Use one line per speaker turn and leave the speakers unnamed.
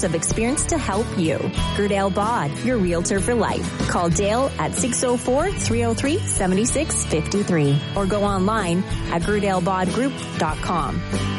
of experience to help you. Gerdale Bod, your realtor for life. Call Dale at 604-303-7653 or go online at GerdaleBodGroup.com.